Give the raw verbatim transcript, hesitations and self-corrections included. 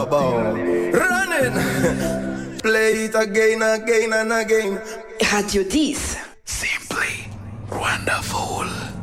Running. Play it again, again and again. Radio dix. Simply wonderful.